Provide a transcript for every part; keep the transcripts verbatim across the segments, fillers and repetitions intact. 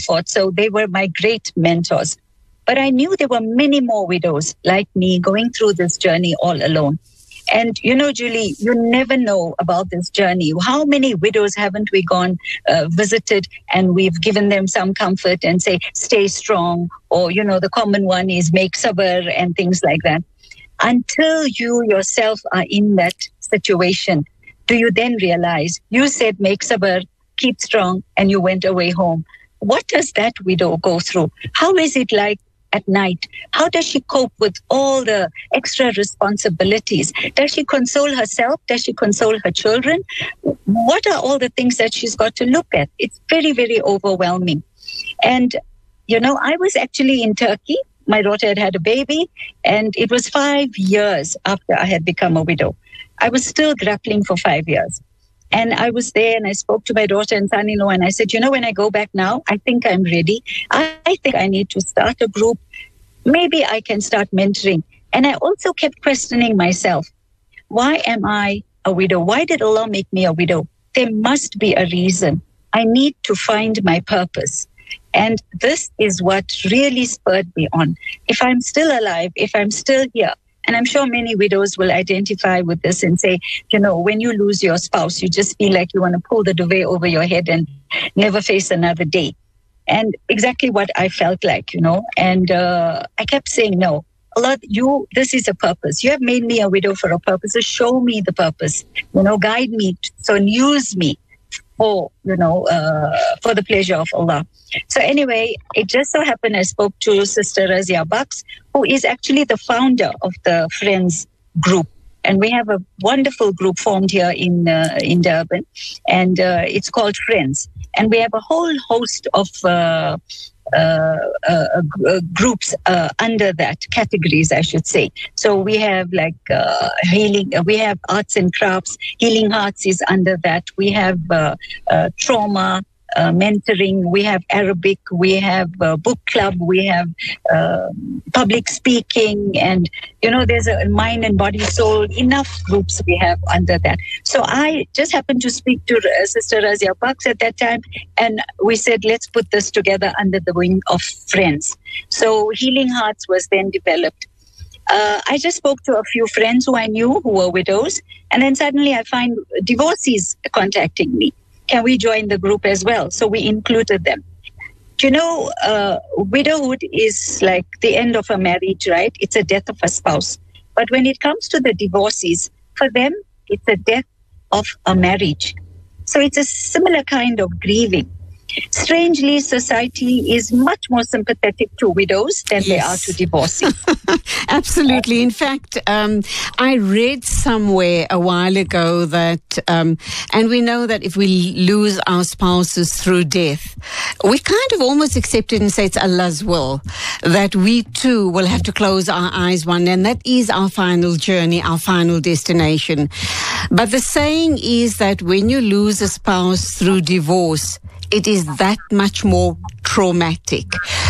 forth. So they were my great mentors. But I knew there were many more widows like me going through this journey all alone. And, you know, Julie, you never know about this journey. How many widows haven't we gone uh, visited and we've given them some comfort and say, stay strong. Or, you know, the common one is make sabr and things like that. Until you yourself are in that situation, do you then realize you said make sabr, keep strong, and you went away home. What does that widow go through? How is it like at night? How does she cope with all the extra responsibilities? Does she console herself? Does she console her children? What are all the things that she's got to look at? It's very, very overwhelming. And, you know, I was actually in Turkey. My daughter had had a baby, and it was five years after I had become a widow. I was still grappling for five years. And I was there and I spoke to my daughter and son-in-law and I said, you know, when I go back now, I think I'm ready. I, I think I need to start a group. Maybe I can start mentoring. And I also kept questioning myself. Why am I a widow? Why did Allah make me a widow? There must be a reason. I need to find my purpose. And this is what really spurred me on. If I'm still alive, if I'm still here, and I'm sure many widows will identify with this and say, you know, when you lose your spouse, you just feel like you want to pull the duvet over your head and never face another day. And exactly what I felt like, you know. And uh, I kept saying, no, Allah, you, this is a purpose. You have made me a widow for a purpose. So show me the purpose, you know, guide me. So use me for, you know, uh, for the pleasure of Allah. So anyway, it just so happened I spoke to Sister Razia Bux, who is actually the founder of the Friends group. And we have a wonderful group formed here in uh, in Durban, and uh, it's called Friends. And we have a whole host of uh, uh, uh, uh, groups uh, under that, categories, I should say. So we have like uh, healing, uh, we have arts and crafts, Healing Hearts is under that. We have uh, uh, trauma, Uh, mentoring, we have Arabic, we have uh, book club, we have uh, public speaking, and, you know, there's a mind and body, soul, enough groups we have under that. So I just happened to speak to uh, Sister Razia Bux at that time, and we said, let's put this together under the wing of Friends. So Healing Hearts was then developed. Uh, I just spoke to a few friends who I knew who were widows, and then suddenly I find divorcees contacting me. Can we join the group as well? So we included them. You know, uh, widowhood is like the end of a marriage, right? It's a death of a spouse. But when it comes to the divorcees, for them, it's a death of a marriage. So it's a similar kind of grieving. Strangely, society is much more sympathetic to widows than yes. they are to divorcees. Absolutely. In fact, um, I read somewhere a while ago that, um, and we know that if we lose our spouses through death, we kind of almost accept it and say it's Allah's will, that we too will have to close our eyes one day, and that is our final journey, our final destination. But the saying is that when you lose a spouse through divorce, it is that much more traumatic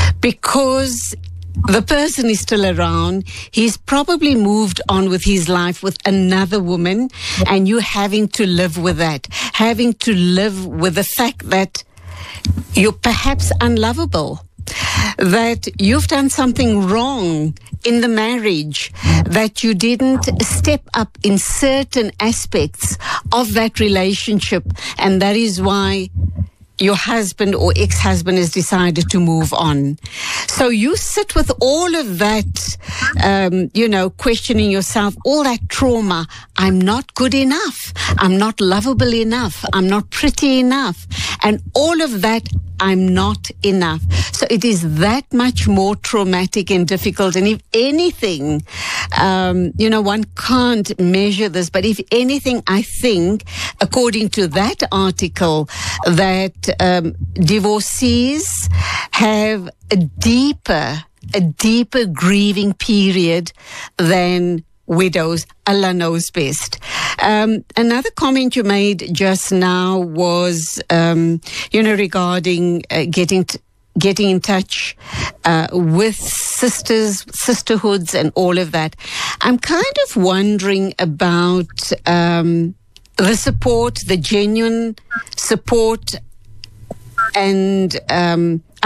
because the person is still around. He's probably moved on with his life with another woman, and you having to live with that, having to live with the fact that you're perhaps unlovable, that you've done something wrong in the marriage, that you didn't step up in certain aspects of that relationship, and that is why your husband or ex-husband has decided to move on. So you sit with all of that, um, you know, questioning yourself, all that trauma. I'm not good enough. I'm not lovable enough. I'm not pretty enough. And all of that, I'm not enough. So it is that much more traumatic and difficult. And if anything, um, you know, one can't measure this, but if anything, I think, according to that article, that um, divorcees have a deeper, a deeper grieving period than widows. Allah knows best. Um, another comment you made just now was, um, you know, regarding uh, getting t- getting in touch uh, with sisters, sisterhoods, and all of that. I'm kind of wondering about um, the support, the genuine support, and um,